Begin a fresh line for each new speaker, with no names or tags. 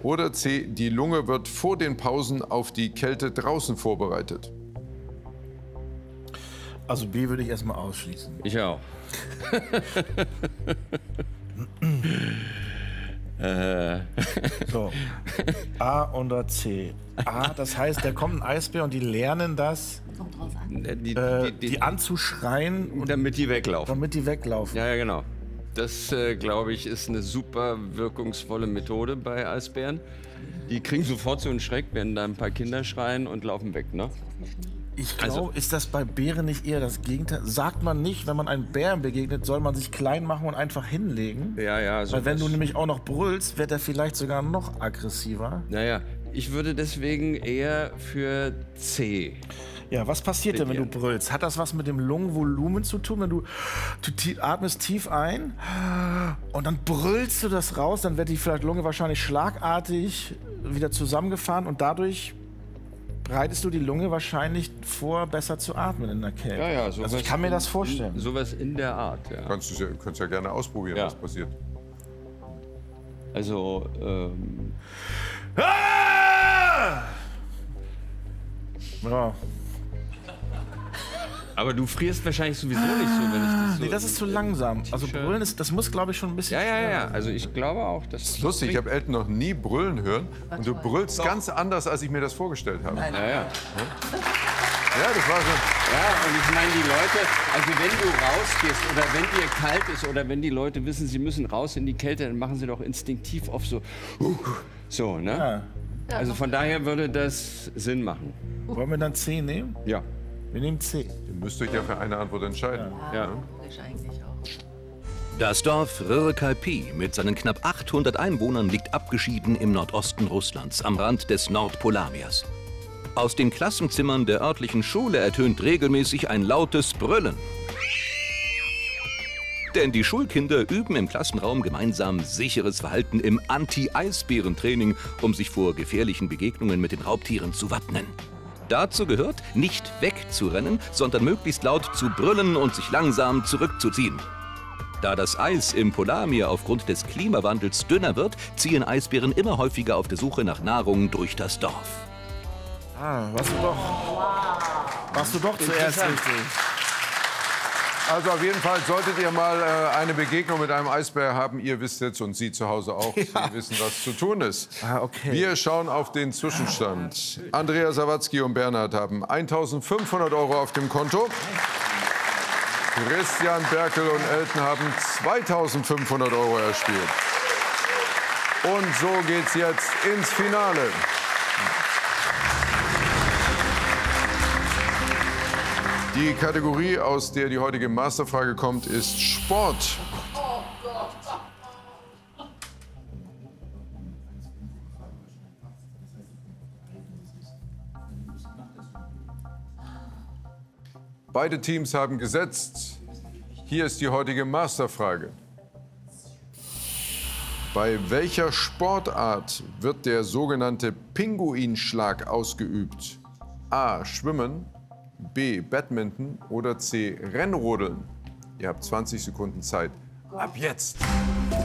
Oder C, die Lunge wird vor den Pausen auf die Kälte draußen vorbereitet.
Also B würde ich erstmal ausschließen.
Ich auch.
So, A oder C. A, das heißt, da kommt ein Eisbär und die lernen das,
Kommt drauf an.
die anzuschreien, und
damit die weglaufen.
damit die weglaufen.
Ja, ja, genau. Das, glaube ich, ist eine super wirkungsvolle Methode bei Eisbären. Die kriegen sofort so einen Schreck, wenn da ein paar Kinder schreien und laufen weg, ne?
Ich glaube,
Also-
ist das bei Bären nicht eher das Gegenteil? Sagt man nicht, wenn man einem Bären begegnet, soll man sich klein machen und einfach hinlegen?
Ja, ja. So
Weil wenn du nämlich auch noch brüllst, wird er vielleicht sogar noch aggressiver.
Naja, ich würde deswegen eher für C.
Ja, was passiert denn, wenn du
Plädieren.
brüllst? Hat das was mit dem Lungenvolumen zu tun? Wenn du atmest tief ein und dann brüllst du das raus, dann wird die Lunge wahrscheinlich schlagartig wieder zusammengefahren und dadurch bereitest du die Lunge wahrscheinlich vor, besser zu atmen in der Kälte.
Ja, ja,
also
sowas
ich kann mir das vorstellen.
Sowas in der Art, ja.
Kannst ja gerne ausprobieren,
Ja.
was passiert.
Also,
Ja.
aber du frierst wahrscheinlich sowieso nicht so, wenn ich das so...
Nee, das ist zu langsam. Also brüllen ist, das muss, glaube ich, schon ein bisschen...
Ja, ja, ja. Also ich glaube auch, dass...
Das ist lustig, ich habe Elton noch nie brüllen hören. Und du brüllst ganz anders, als ich mir das vorgestellt habe.
Ja, ja.
Ja, das war so.
Ja, und ich meine, die Leute, also wenn du rausgehst oder wenn dir kalt ist oder wenn die Leute wissen, sie müssen raus in die Kälte, dann machen sie doch instinktiv oft so, ne?
Ja.
Also von daher würde das Sinn machen.
Wollen wir dann C nehmen?
Ja.
Wir nehmen C.
Ihr müsst euch ja für eine Antwort entscheiden.
Ja.
Logisch eigentlich auch.
Das Dorf Rrkalpi mit seinen knapp 800 Einwohnern liegt abgeschieden im Nordosten Russlands, am Rand des Nordpolarmeers. Aus den Klassenzimmern der örtlichen Schule ertönt regelmäßig ein lautes Brüllen. Denn die Schulkinder üben im Klassenraum gemeinsam sicheres Verhalten im Anti-Eisbären-Training, um sich vor gefährlichen Begegnungen mit den Raubtieren zu wappnen. Dazu gehört, nicht wegzurennen, sondern möglichst laut zu brüllen und sich langsam zurückzuziehen. Da das Eis im Polarmeer aufgrund des Klimawandels dünner wird, ziehen Eisbären immer häufiger auf der Suche nach Nahrung durch das Dorf.
Ah, warst du doch zuerst richtig.
Also auf jeden Fall solltet ihr mal eine Begegnung mit einem Eisbär haben. Ihr wisst jetzt und Sie zu Hause auch, Sie wissen, was zu tun ist.
Ah, okay.
Wir schauen auf den Zwischenstand. Andrea Sawatzki und Bernhard haben 1.500 € auf dem Konto. Christian, Berkel und Elton haben 2.500 € erspielt. Und so geht's jetzt ins Finale. Die Kategorie, aus der die heutige Masterfrage kommt, ist Sport. Beide Teams haben gesetzt. Hier ist die heutige Masterfrage. Bei welcher Sportart wird der sogenannte Pinguinschlag ausgeübt? A. Schwimmen, B. Badminton oder C. Rennrodeln? Ihr habt 20 Sekunden Zeit. Ab jetzt!